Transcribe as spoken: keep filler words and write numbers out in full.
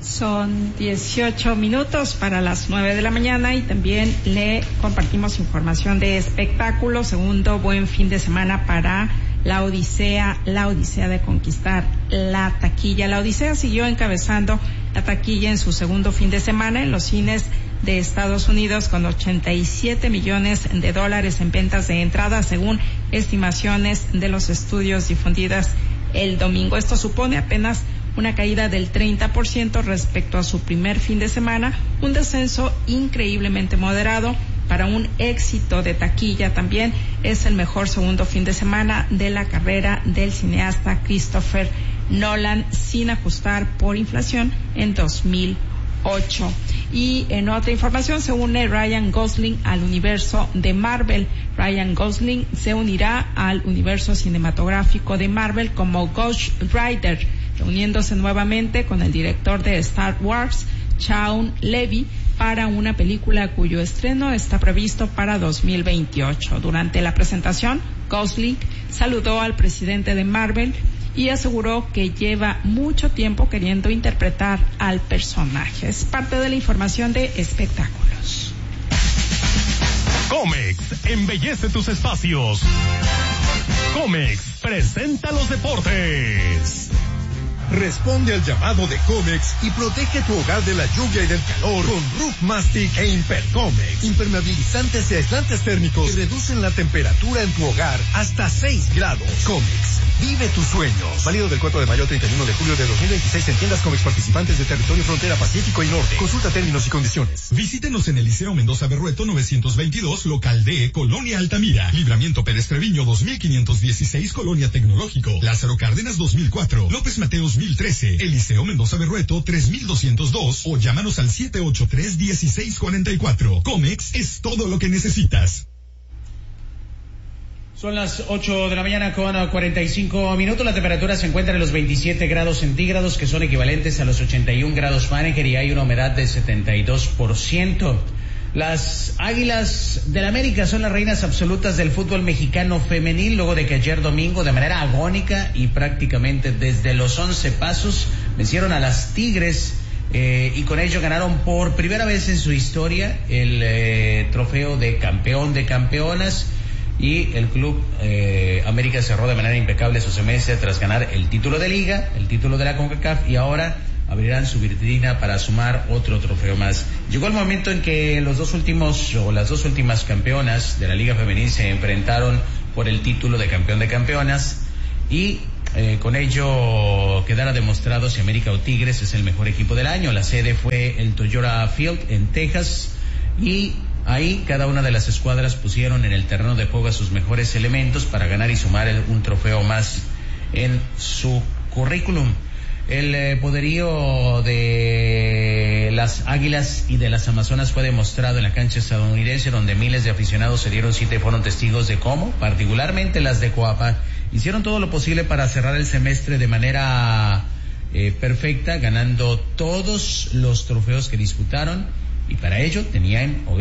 Son dieciocho minutos para las nueve de la mañana y también le compartimos información de espectáculos. Segundo buen fin de semana para la Odisea, la Odisea de conquistar la taquilla. La Odisea siguió encabezando la taquilla en su segundo fin de semana en los cines de Estados Unidos con ochenta y siete millones de dólares en ventas de entrada, según estimaciones de los estudios difundidas el domingo. Esto supone apenas una caída del treinta por ciento respecto a su primer fin de semana, un descenso increíblemente moderado para un éxito de taquilla. También es el mejor segundo fin de semana de la carrera del cineasta Christopher Nolan, sin ajustar por inflación en dos mil ocho. Y en otra información, se une Ryan Gosling al universo de Marvel. Ryan Gosling se unirá al universo cinematográfico de Marvel como Ghost Rider, reuniéndose nuevamente con el director de Star Wars, Shawn Levy, para una película cuyo estreno está previsto para dos mil veintiocho. Durante la presentación, Gosling saludó al presidente de Marvel y aseguró que lleva mucho tiempo queriendo interpretar al personaje. Es parte de la información de espectáculos. Comex embellece tus espacios. Comex presenta los deportes. Responde al llamado de Comex y protege tu hogar de la lluvia y del calor con Roof Mastic e Impercomex. Impermeabilizantes y aislantes térmicos que reducen la temperatura en tu hogar hasta seis grados. Comex, vive tus sueños. Válido del cuatro de mayo al treinta y uno de julio de dos mil veintiséis en tiendas Comex participantes de territorio frontera Pacífico y Norte. Consulta términos y condiciones. Visítenos en el Liceo Mendoza Berrueto novecientos veintidós, local D, Colonia Altamira. Libramiento Pérez Treviño dos mil quinientos dieciséis, Colonia Tecnológico. Lázaro Cárdenas dos mil cuatro. López Mateos dos mil trece, Eliseo Mendoza Berrueto tres mil doscientos dos o llámanos al siete ocho tres, uno seis cuatro cuatro. Comex es todo lo que necesitas. Son las ocho de la mañana con cuarenta y cinco minutos. La temperatura se encuentra en los veintisiete grados centígrados, que son equivalentes a los ochenta y un grados Fahrenheit, y hay una humedad de setenta y dos por ciento. Las Águilas del América son las reinas absolutas del fútbol mexicano femenil, luego de que ayer domingo, de manera agónica y prácticamente desde los once pasos, vencieron a las Tigres eh, y con ello ganaron por primera vez en su historia el eh, trofeo de campeón de campeonas. Y el club eh, América cerró de manera impecable su semestre tras ganar el título de Liga, el título de la CONCACAF, y ahora abrirán su vitrina para sumar otro trofeo más. Llegó el momento en que los dos últimos o las dos últimas campeonas de la Liga Femenil se enfrentaron por el título de campeón de campeonas y eh, con ello quedara demostrado si América o Tigres es el mejor equipo del año. La sede fue el Toyota Field en Texas y ahí cada una de las escuadras pusieron en el terreno de juego a sus mejores elementos para ganar y sumar el, un trofeo más en su currículum. El eh, poderío de las Águilas y de las Amazonas fue demostrado en la cancha estadounidense, donde miles de aficionados se dieron cita y fueron testigos de cómo, particularmente las de Coapa, hicieron todo lo posible para cerrar el semestre de manera eh, perfecta, ganando todos los trofeos que disputaron, y para ello tenían